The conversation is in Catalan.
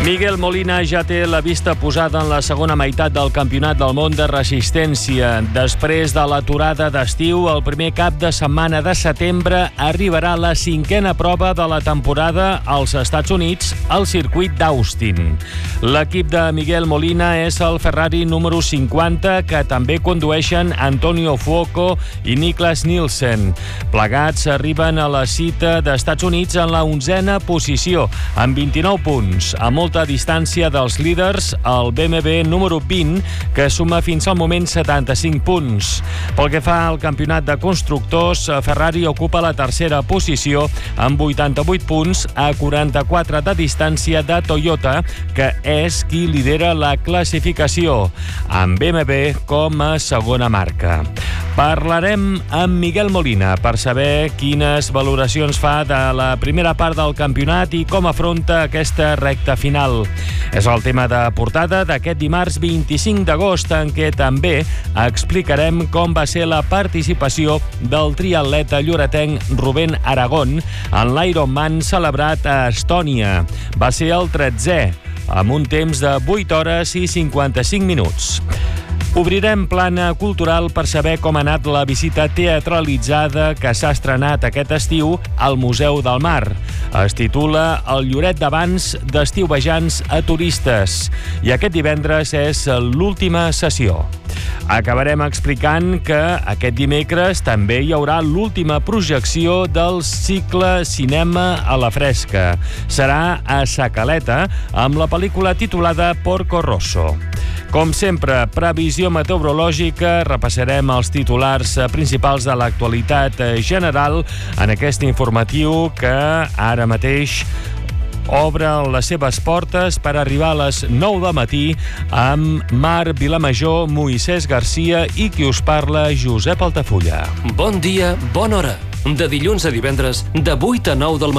Miguel Molina ja té la vista posada en la segona meitat del Campionat del Món de Resistència. Després de l'aturada d'estiu, el primer cap de setmana de setembre arribarà la 5a prova de la temporada als Estats Units, al circuit d'Austin. L'equip de Miguel Molina és el Ferrari número 50, que també condueixen Antonio Fuoco i Niklas Nielsen. Plegats arriben a la cita d'Estats Units en la 11a posició, amb 29 punts, a molta distància dels líders, el BMW número 20, que suma fins al moment 75 punts. Pel que fa al campionat de constructors, Ferrari ocupa la tercera posició amb 88 punts a 44 de distància de Toyota, que és qui lidera la classificació, amb BMW com a segona marca. Parlarem amb Miguel Molina per saber quines valoracions fa de la primera part del campionat i com afronta aquesta recta final. És el tema de portada d'aquest dimarts 25 d'agost, en què també explicarem com va ser la participació del triatleta lloretenc Rubén Aragón en l'Ironman celebrat a Estònia. Va ser el 13è, amb un temps de 8 hores i 55 minuts. Obrirem plana cultural per saber com ha anat la visita teatralitzada que s'ha estrenat aquest estiu al Museu del Mar. Es titula El Lloret d'abans d'estiuejants a turistes i aquest divendres és l'última sessió. Acabarem explicant que aquest dimecres també hi haurà l'última projecció del cicle Cinema a la Fresca. Serà a Sa Caleta amb la pel·lícula titulada Porco Rosso. Com sempre, previsió meteorològica, repassarem els titulars principals de l'actualitat general en aquest informatiu que ara mateix obre les seves portes per arribar a les 9 del matí amb Mar Vilamajor, Moisès Garcia i qui us parla, Josep Altafulla. Bon dia, bona hora. De dilluns a divendres, de 8 a 9 del matí.